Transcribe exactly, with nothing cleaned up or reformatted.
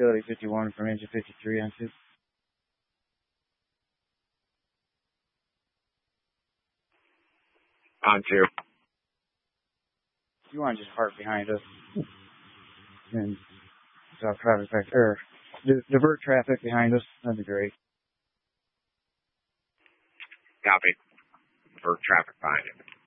Utility fifty-one from engine fifty-three on two. On two. You want to just park behind us and stop traffic back, or di- divert traffic behind us. That'd be great. Copy. For traffic behind it.